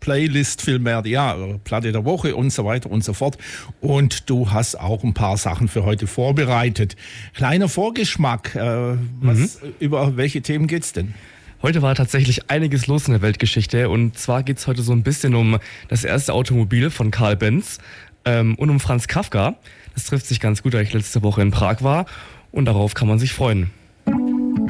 Playlist vielmehr, ja, Platte der Woche und so weiter und so fort. Und du hast auch ein paar Sachen für heute vorbereitet. Kleiner Vorgeschmack, über welche Themen geht's denn? Heute war tatsächlich einiges los in der Weltgeschichte und zwar geht es heute so ein bisschen um das erste Automobil von Karl Benz und um Franz Kafka. Das trifft sich ganz gut, da ich letzte Woche in Prag war und darauf kann man sich freuen.